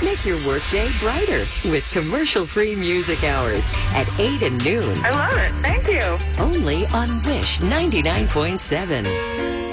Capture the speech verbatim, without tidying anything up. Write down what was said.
Make your workday brighter with commercial-free music hours at eight and noon. I love it. Thank you. Only on Wish ninety-nine point seven.